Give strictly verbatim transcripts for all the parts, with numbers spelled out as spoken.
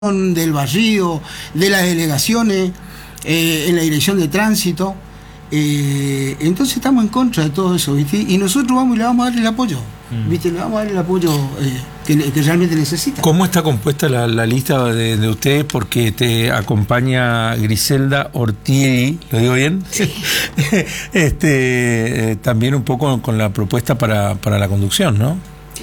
del barrio, de las delegaciones, eh, en la dirección de tránsito. Eh, entonces estamos en contra de todo eso, ¿viste? Y nosotros vamos y le vamos a dar el apoyo, ¿viste? Le vamos a dar el apoyo eh, que, que realmente necesita. ¿Cómo está compuesta la, la lista de, de ustedes? Porque te acompaña Griselda Ortielli, ¿lo digo bien? Sí. este, eh, también un poco con la propuesta para, para la conducción, ¿no?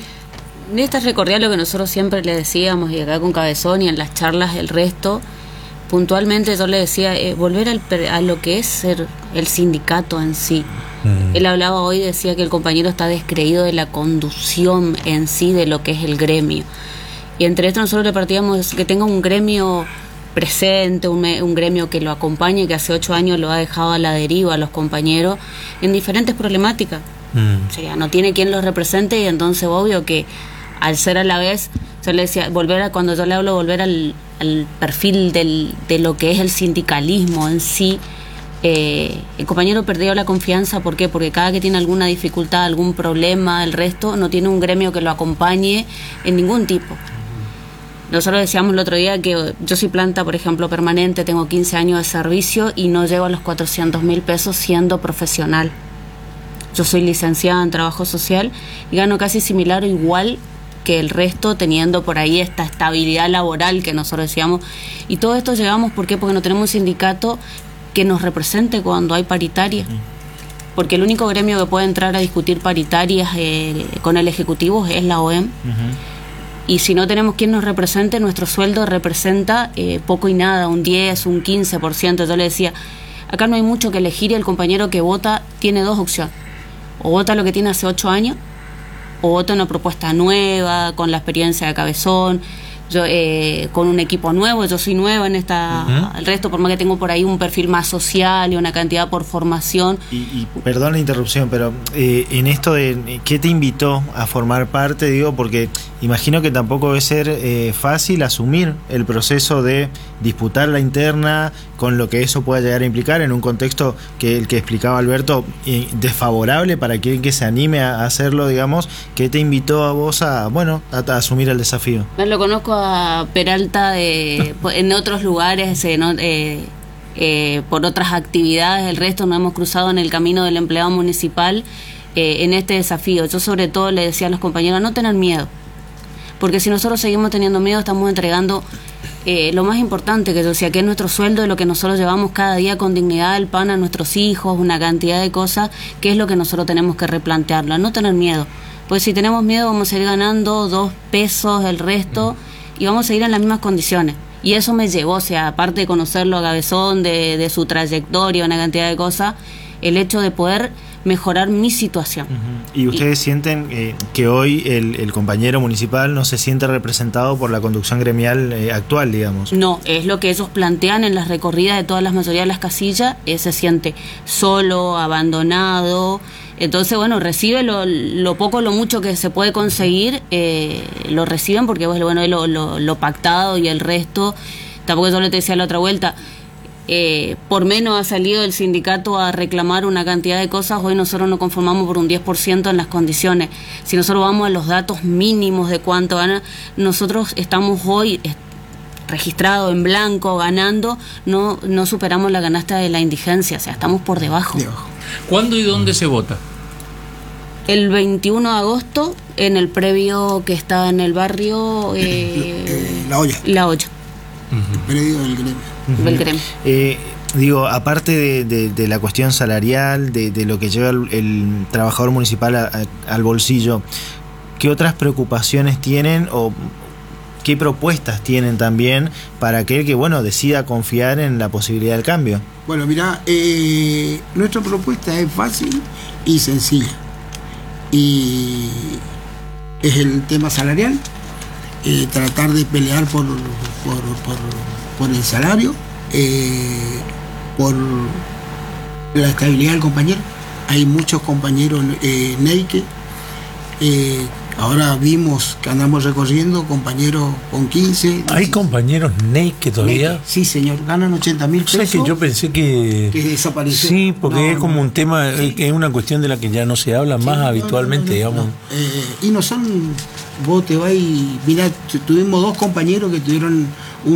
Néstor recordía lo que nosotros siempre le decíamos, y acá con Cabezón y en las charlas el resto, puntualmente yo le decía, eh, volver al, a lo que es ser el sindicato en sí. Mm. Él hablaba hoy, decía que el compañero está descreído de la conducción en sí, de lo que es el gremio. Y entre esto nosotros le partíamos que tenga un gremio presente, un, un gremio que lo acompañe, que hace ocho años lo ha dejado a la deriva a los compañeros en diferentes problemáticas. Mm. O sea, no tiene quien los represente, y entonces obvio que al ser a la vez, yo le decía, volver a, cuando yo le hablo, volver al, al perfil del, de lo que es el sindicalismo en sí, eh, el compañero perdió la confianza. ¿Por qué? Porque cada que tiene alguna dificultad, algún problema, el resto no tiene un gremio que lo acompañe en ningún tipo. Nosotros decíamos el otro día que yo soy planta, por ejemplo, permanente, tengo quince años de servicio y no llego a los cuatrocientos mil pesos siendo profesional. Yo soy licenciada en trabajo social y gano casi similar o igual que el resto, teniendo por ahí esta estabilidad laboral que nosotros decíamos. Y todo esto llegamos, ¿por qué? Porque no tenemos un sindicato que nos represente cuando hay paritaria. Porque el único gremio que puede entrar a discutir paritarias eh, con el Ejecutivo es la O E M. Uh-huh. Y si no tenemos quien nos represente, nuestro sueldo representa eh, poco y nada, un diez, un quince por ciento. Yo le decía, acá no hay mucho que elegir y el compañero que vota tiene dos opciones. O vota lo que tiene hace ocho años, o vota una propuesta nueva, con la experiencia de Cabezón, yo eh, con un equipo nuevo. Yo soy nueva en esta, uh-huh. El resto, por más que tengo por ahí un perfil más social y una cantidad por formación. Y, y perdón la interrupción, pero eh, en esto de ¿qué te invitó a formar parte? Digo, porque imagino que tampoco debe ser eh, fácil asumir el proceso de disputar la interna con lo que eso pueda llegar a implicar en un contexto que el que explicaba Alberto, eh, desfavorable para quien que se anime a hacerlo, digamos. ¿Qué te invitó a vos a, bueno, a, a asumir el desafío? Me lo conozco a Peralta de, en otros lugares, eh, no, eh, eh, por otras actividades, el resto nos hemos cruzado en el camino del empleado municipal eh, en este desafío. Yo sobre todo le decía a los compañeros, no tener miedo, porque si nosotros seguimos teniendo miedo, estamos entregando eh, lo más importante, que yo decía, que es nuestro sueldo, de lo que nosotros llevamos cada día con dignidad, el pan a nuestros hijos, una cantidad de cosas, que es lo que nosotros tenemos que replantearlo, no tener miedo. Pues si tenemos miedo vamos a ir ganando dos pesos el resto y vamos a seguir en las mismas condiciones. Y eso me llevó, o sea, aparte de conocerlo a Cabezón, de, de su trayectoria, una cantidad de cosas, el hecho de poder mejorar mi situación. Uh-huh. ¿Y ustedes y, sienten eh, que hoy el, el compañero municipal no se siente representado por la conducción gremial eh, actual, digamos? No, es lo que ellos plantean en las recorridas de todas las mayoría de las casillas, eh, se siente solo, abandonado. Entonces, bueno, recibe lo, lo poco, lo mucho que se puede conseguir, eh, lo reciben porque, bueno, lo, lo, lo pactado y el resto, tampoco yo le decía la otra vuelta, eh, por menos ha salido el sindicato a reclamar una cantidad de cosas. Hoy nosotros nos conformamos por un diez por ciento en las condiciones. Si nosotros vamos a los datos mínimos de cuánto gana, nosotros estamos hoy registrados en blanco, ganando, no, no superamos la canasta de la indigencia, o sea, estamos por debajo. ¿Cuándo y dónde se vota? El veintiuno de agosto, en el previo que está en el barrio eh, eh, La Olla. La Olla. Uh-huh. El predio del gremio. Uh-huh. Del gremio. Eh, digo, aparte de, de, de la cuestión salarial, de, de lo que lleva el, el trabajador municipal a, a, al bolsillo, ¿qué otras preocupaciones tienen o qué propuestas tienen también para aquel que, bueno, decida confiar en la posibilidad del cambio? Bueno, mirá, eh, nuestra propuesta es fácil y sencilla. Y es el tema salarial, eh, tratar de pelear por, por, por, por el salario, eh, por la estabilidad del compañero. Hay muchos compañeros eh, Neike, eh, Ahora vimos que andamos recorriendo compañeros con quince. ¿Hay compañeros N E I que todavía? Sí, señor, ganan ochenta mil pesos. ¿Sabes que yo pensé que... que desapareció? Sí, porque No, es como no. un tema, Sí. es una cuestión de la que ya no se habla más Sí, no, habitualmente, no, no, no, digamos. no. Eh, y no son, vos te vas y, mirá, tu- tuvimos dos compañeros que tuvieron